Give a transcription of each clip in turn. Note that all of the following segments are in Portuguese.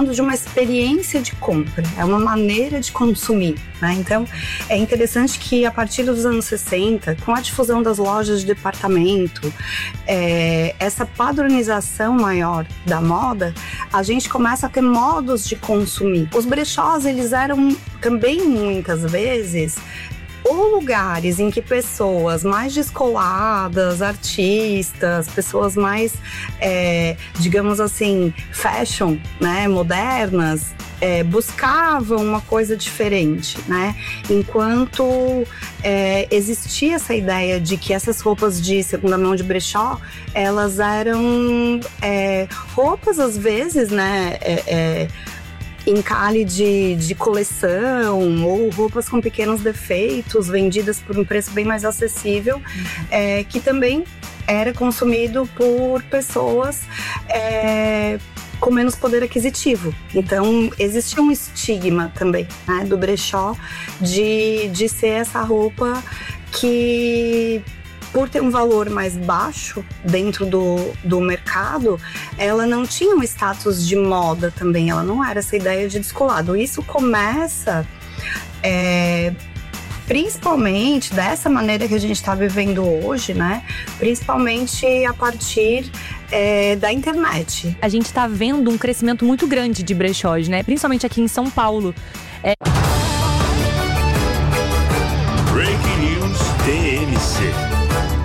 falando de uma experiência de compra, é uma maneira de consumir, né? Então, é interessante que a partir dos anos 60, com a difusão das lojas de departamento, essa padronização maior da moda, a gente começa a ter modos de consumir. Os brechós, eles eram também muitas vezes ou lugares em que pessoas mais descoladas, artistas, pessoas mais, digamos assim, fashion, né, modernas, buscavam uma coisa diferente, né? Enquanto existia essa ideia de que essas roupas de segunda mão de brechó, elas eram roupas, às vezes, né, encalhe de coleção ou roupas com pequenos defeitos vendidas por um preço bem mais acessível, que também era consumido por pessoas com menos poder aquisitivo. Então, existia um estigma também, né, do brechó de ser essa roupa que, por ter um valor mais baixo dentro do mercado, ela não tinha um status de moda também, ela não era essa ideia de descolado. Isso começa principalmente dessa maneira que a gente está vivendo hoje, né? Principalmente a partir da internet. A gente está vendo um crescimento muito grande de brechós, né? Principalmente aqui em São Paulo. Breaking News TMC.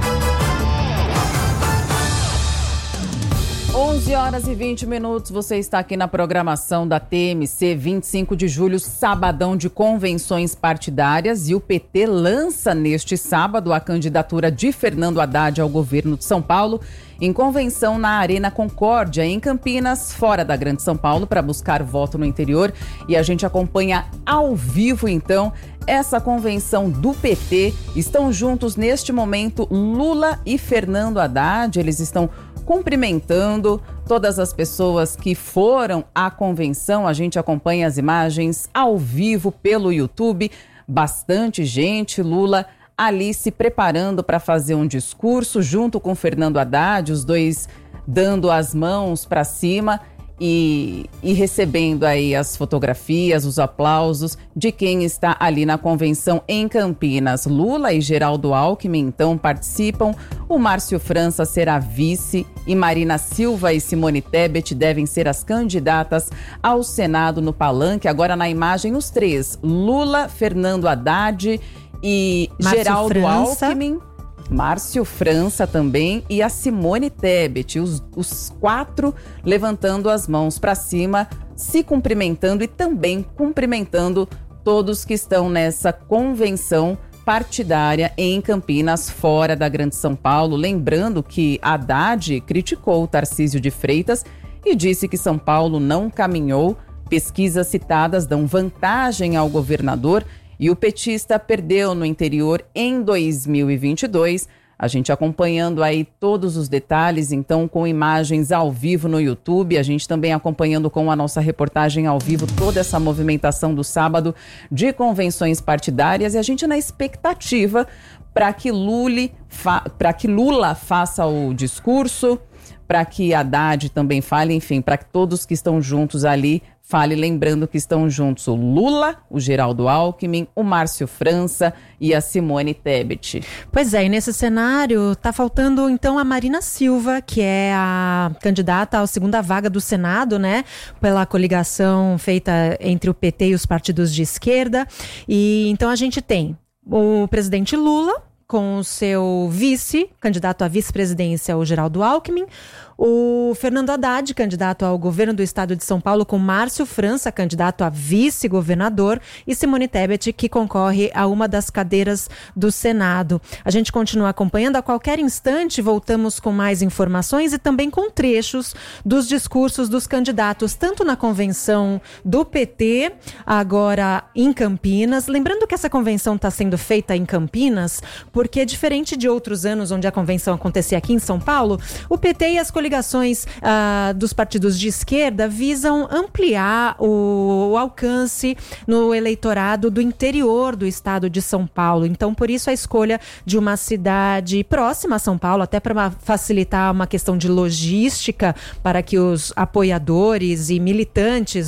11h20, você está aqui na programação da TMC, 25 de julho, sabadão de convenções partidárias, e o PT lança neste sábado a candidatura de Fernando Haddad ao governo de São Paulo em convenção na Arena Concórdia, em Campinas, fora da Grande São Paulo, para buscar voto no interior. E a gente acompanha ao vivo, então, essa convenção do PT. Estão juntos neste momento Lula e Fernando Haddad. Eles estão cumprimentando todas as pessoas que foram à convenção. A gente acompanha as imagens ao vivo pelo YouTube. Bastante gente. Lula ali se preparando para fazer um discurso junto com Fernando Haddad, os dois dando as mãos para cima e recebendo aí as fotografias, os aplausos de quem está ali na convenção em Campinas. Lula e Geraldo Alckmin, então, participam. O Márcio França será vice e Marina Silva e Simone Tebet devem ser as candidatas ao Senado no palanque. Agora na imagem os três, Lula, Fernando Haddad e Márcio Geraldo França. Alckmin, Márcio França também e a Simone Tebet, os quatro levantando as mãos para cima, se cumprimentando e também cumprimentando todos que estão nessa convenção partidária em Campinas, fora da Grande São Paulo. Lembrando que Haddad criticou o Tarcísio de Freitas e disse que São Paulo não caminhou. Pesquisas citadas dão vantagem ao governador. E o petista perdeu no interior em 2022. A gente acompanhando aí todos os detalhes, então, com imagens ao vivo no YouTube. A gente também acompanhando com a nossa reportagem ao vivo toda essa movimentação do sábado de convenções partidárias. E a gente na expectativa para que Lula faça o discurso, para que Haddad também fale, enfim, para que todos que estão juntos ali fale, lembrando que estão juntos o Lula, o Geraldo Alckmin, o Márcio França e a Simone Tebet. Pois é, e nesse cenário tá faltando então a Marina Silva, que é a candidata à segunda vaga do Senado, né? Pela coligação feita entre o PT e os partidos de esquerda. E então a gente tem o presidente Lula com o seu vice, candidato à vice-presidência, o Geraldo Alckmin, o Fernando Haddad, candidato ao governo do estado de São Paulo, com Márcio França, candidato a vice-governador, e Simone Tebet, que concorre a uma das cadeiras do Senado. A gente continua acompanhando. A qualquer instante voltamos com mais informações e também com trechos dos discursos dos candidatos, tanto na convenção do PT, agora em Campinas. Lembrando que essa convenção está sendo feita em Campinas, porque diferente de outros anos onde a convenção acontecia aqui em São Paulo, o PT e as coligações dos partidos de esquerda visam ampliar o alcance no eleitorado do interior do estado de São Paulo. Então, por isso a escolha de uma cidade próxima a São Paulo, até para facilitar uma questão de logística para que os apoiadores e militantes